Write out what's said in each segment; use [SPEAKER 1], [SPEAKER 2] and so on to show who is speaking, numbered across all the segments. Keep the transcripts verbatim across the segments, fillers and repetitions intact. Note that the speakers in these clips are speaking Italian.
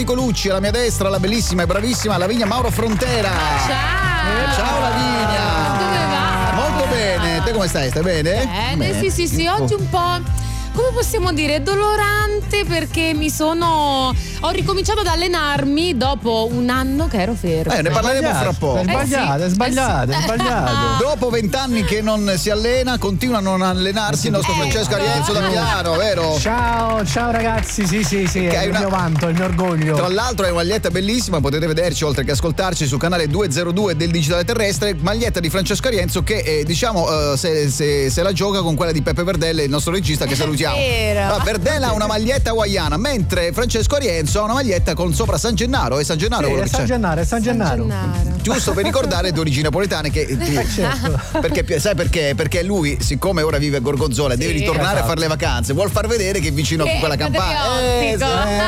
[SPEAKER 1] Lucci, alla mia destra la bellissima e bravissima Lavinia Mauro Frontera.
[SPEAKER 2] Ciao.
[SPEAKER 1] Ciao Lavinia.
[SPEAKER 2] Come va?
[SPEAKER 1] Molto bene. Te come stai? Stai bene?
[SPEAKER 2] Bene, bene. sì, sì, sì. Oggi un po', come possiamo dire, dolorante perché mi sono ho ricominciato ad allenarmi dopo un anno che ero ferma.
[SPEAKER 1] Eh, ne parleremo fra poco.
[SPEAKER 3] È sbagliato,
[SPEAKER 2] Eh
[SPEAKER 3] è
[SPEAKER 2] sì.
[SPEAKER 3] sbagliato,
[SPEAKER 2] Eh
[SPEAKER 3] è
[SPEAKER 2] sì.
[SPEAKER 3] sbagliato.
[SPEAKER 1] Dopo vent'anni che non si allena, continua a non allenarsi il nostro
[SPEAKER 2] Eh,
[SPEAKER 1] Francesco
[SPEAKER 2] no.
[SPEAKER 1] Arienzo da Milano, vero?
[SPEAKER 3] Ciao, ciao ragazzi, sì, sì, sì,
[SPEAKER 1] Che
[SPEAKER 3] è
[SPEAKER 1] hai
[SPEAKER 3] il
[SPEAKER 1] una-
[SPEAKER 3] mio vanto, il mio orgoglio.
[SPEAKER 1] Tra l'altro è una maglietta bellissima, potete vederci oltre che ascoltarci sul canale duecentodue del Digitale Terrestre, maglietta di Francesco Arienzo che eh, diciamo eh, se, se, se la gioca con quella di Peppe Verdelle, il nostro regista che salutiamo.
[SPEAKER 2] Vero.
[SPEAKER 1] Ah, Verdella ha una maglietta hawaiana, mentre Francesco Arienzo ha una maglietta con sopra San Gennaro, è San Gennaro
[SPEAKER 3] Sì,
[SPEAKER 1] quello
[SPEAKER 3] è
[SPEAKER 1] che
[SPEAKER 3] San
[SPEAKER 1] c'è.
[SPEAKER 3] Gennaro, è San Gennaro.
[SPEAKER 1] Giusto per ricordare le tue origini napoletane che ti-
[SPEAKER 3] Certo.
[SPEAKER 1] perché sai perché? Perché lui, siccome ora vive a Gorgonzola e deve
[SPEAKER 2] Sì.
[SPEAKER 1] ritornare a
[SPEAKER 3] Esatto.
[SPEAKER 1] fare le vacanze, vuol far vedere che è vicino
[SPEAKER 2] Che
[SPEAKER 1] a quella
[SPEAKER 2] è
[SPEAKER 1] campagna.
[SPEAKER 2] patriottico.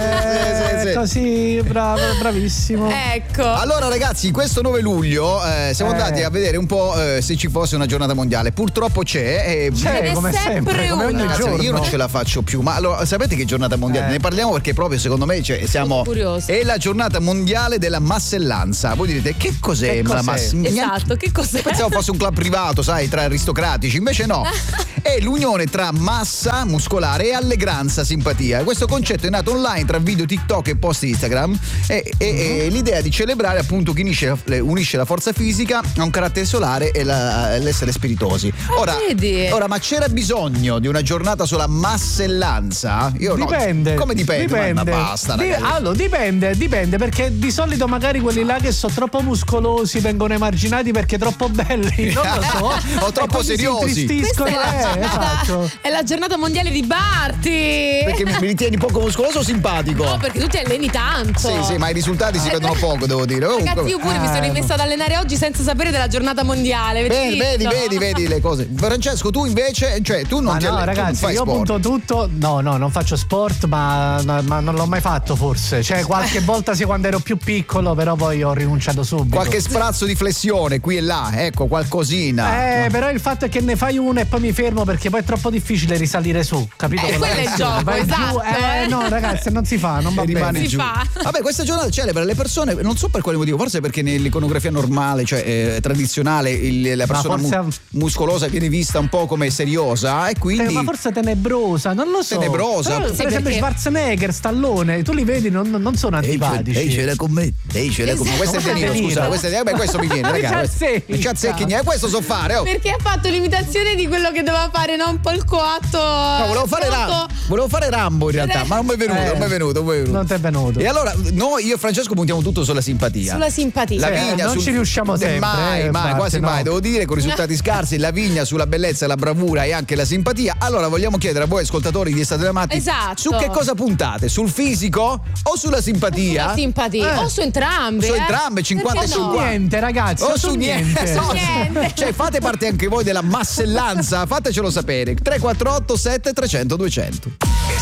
[SPEAKER 1] sì, sì, sì.
[SPEAKER 3] Così, bravo, bravissimo.
[SPEAKER 2] Ecco.
[SPEAKER 1] Allora ragazzi, questo nove luglio eh, siamo
[SPEAKER 3] Eh.
[SPEAKER 1] andati a vedere un po' eh, se ci fosse una giornata mondiale. Purtroppo c'è. E
[SPEAKER 3] C'è,
[SPEAKER 2] Ed è
[SPEAKER 3] come
[SPEAKER 2] sempre
[SPEAKER 3] sempre, come ogni
[SPEAKER 2] una.
[SPEAKER 1] Ragazzi,
[SPEAKER 3] giorno.
[SPEAKER 1] io non ce la faccio più. Ma allora, sapete che giornata mondiale?
[SPEAKER 3] Eh.
[SPEAKER 1] Ne parliamo perché proprio secondo me cioè, siamo.
[SPEAKER 2] Sono curiosa.
[SPEAKER 1] È la giornata mondiale della massellanza. Voi direte che cos'è
[SPEAKER 3] Che
[SPEAKER 1] la
[SPEAKER 3] cos'è?
[SPEAKER 1] massellanza?
[SPEAKER 2] Esatto, che cos'è?
[SPEAKER 1] Pensavo fosse un club privato, sai, tra aristocratici, invece no. È l'unione tra massa muscolare e allegranza, simpatia. E questo concetto è nato online tra video TikTok e post Instagram e, e- e l'idea di celebrare appunto chi unisce la, unisce la forza fisica a un carattere solare e la- l'essere spiritosi. Ora,
[SPEAKER 2] vedi?
[SPEAKER 1] ora, ma c'era bisogno di una giornata sulla massellanza? Io no.
[SPEAKER 3] Dipende.
[SPEAKER 1] Come dipende?
[SPEAKER 3] Dipende.
[SPEAKER 1] Ma, ma basta,
[SPEAKER 3] Di-
[SPEAKER 1] ragazzi.
[SPEAKER 3] allora, dipende, dipende, perché di solito magari quelli là che sono troppo muscolosi vengono emarginati perché troppo belli, non lo so.
[SPEAKER 1] O troppo
[SPEAKER 3] E così
[SPEAKER 1] seriosi.
[SPEAKER 3] Si intristiscono,
[SPEAKER 2] Questa è la,
[SPEAKER 3] eh,
[SPEAKER 2] giornata,
[SPEAKER 3] esatto.
[SPEAKER 2] è la giornata mondiale di Barty.
[SPEAKER 1] Perché mi, mi ritieni poco muscoloso o simpatico?
[SPEAKER 2] No, perché tu ti alleni tanto.
[SPEAKER 1] Sì, sì, ma i risultati si vedono poco, devo dire. Comunque-
[SPEAKER 2] Ragazzi, io pure mi sono
[SPEAKER 3] Eh,
[SPEAKER 2] rimessa ad allenare oggi senza sapere della giornata mondiale. avete
[SPEAKER 1] Vedi, vedi,
[SPEAKER 2] visto?
[SPEAKER 1] vedi, vedi le cose. Francesco, tu invece, cioè, tu non
[SPEAKER 3] Ma
[SPEAKER 1] ti
[SPEAKER 3] no,
[SPEAKER 1] alle- tu non
[SPEAKER 3] ragazzi,
[SPEAKER 1] fai
[SPEAKER 3] io
[SPEAKER 1] sport.
[SPEAKER 3] punto tutto. No, no, non faccio sport, ma, ma non l'ho mai fatto forse. Cioè, qualche volta sì quando ero più piccolo, però poi ho rinunciato subito.
[SPEAKER 1] Qualche sprazzo di flessione qui e là, ecco, qualcosina.
[SPEAKER 3] Eh, però il fatto è che ne fai una e poi mi fermo perché poi è troppo difficile risalire su, capito?
[SPEAKER 2] Eh,
[SPEAKER 3] Con la
[SPEAKER 2] quello è il
[SPEAKER 3] pressione.
[SPEAKER 2] gioco,
[SPEAKER 3] Vai giù,
[SPEAKER 2] esatto,
[SPEAKER 3] eh,
[SPEAKER 2] eh.
[SPEAKER 3] no, ragazzi, non si fa, non va
[SPEAKER 1] E rimane
[SPEAKER 3] bene.
[SPEAKER 2] Si
[SPEAKER 1] giù.
[SPEAKER 2] fa.
[SPEAKER 1] Vabbè, questa giornata celebra le persone, non so per quale motivo, forse perché nell'iconografia normale, cioè eh, tradizionale, il- la persona
[SPEAKER 3] forse-
[SPEAKER 1] mu- muscolosa viene vista un po' come seriosa e quindi.
[SPEAKER 3] Eh, ma forse tenebrosa, non lo so.
[SPEAKER 1] Tenebrosa.
[SPEAKER 3] Però,
[SPEAKER 1] Sì,
[SPEAKER 3] per esempio
[SPEAKER 2] perché-
[SPEAKER 3] Schwarzenegger, Stallone, tu li vedi, non, non sono
[SPEAKER 1] Ehi,
[SPEAKER 3] antipatici.
[SPEAKER 1] ehi, ce l'hai con me, ehi, ce l'hai con me. Questo è
[SPEAKER 3] Esatto.
[SPEAKER 1] Deniro,
[SPEAKER 3] Deniro.
[SPEAKER 1] scusa, questo, è, beh, questo mi viene, ragazzi.
[SPEAKER 3] Ci azzecca.
[SPEAKER 1] Ci azzecchi, niente, questo so fare, oh.
[SPEAKER 2] Perché ha fatto l'imitazione di quello che doveva fare, no? Un po' il coatto.
[SPEAKER 1] No, volevo fare, Ram- volevo fare Rambo in realtà, ma non mi è venuto,
[SPEAKER 3] Eh,
[SPEAKER 1] non mi è venuto, non mi è venuto.
[SPEAKER 3] non ti è venuto.
[SPEAKER 1] E allora, noi, io e Francesco puntiamo tutto sulla simpatia.
[SPEAKER 2] Sulla simpatia.
[SPEAKER 1] La
[SPEAKER 3] Eh,
[SPEAKER 1] Vigna
[SPEAKER 3] non
[SPEAKER 1] sul-
[SPEAKER 3] ci riusciamo
[SPEAKER 1] Eh,
[SPEAKER 3] sempre,
[SPEAKER 1] mai,
[SPEAKER 3] eh,
[SPEAKER 1] mai,
[SPEAKER 3] Barte,
[SPEAKER 1] quasi
[SPEAKER 3] no.
[SPEAKER 1] mai, devo dire, con risultati scarsi. La Vigna sulla bellezza, la bravura e anche la simpatia. Allora vogliamo chiedere a voi ascoltatori di Estate da Matti
[SPEAKER 2] Esatto.
[SPEAKER 1] su che cosa puntate? Sul fisico o sulla simpatia?
[SPEAKER 2] Sulla simpatia.
[SPEAKER 3] Eh.
[SPEAKER 2] O su entrambe.
[SPEAKER 1] Su
[SPEAKER 2] eh.
[SPEAKER 1] entrambe, cinquanta e
[SPEAKER 2] Perché no?
[SPEAKER 1] cinquanta.
[SPEAKER 3] Niente, ragazzi,
[SPEAKER 1] O
[SPEAKER 3] su
[SPEAKER 1] su niente,
[SPEAKER 3] niente.
[SPEAKER 1] No,
[SPEAKER 2] niente.
[SPEAKER 1] cioè fate parte anche voi della massellanza, fatecelo sapere. tre quattro otto sette tre zero zero due zero zero.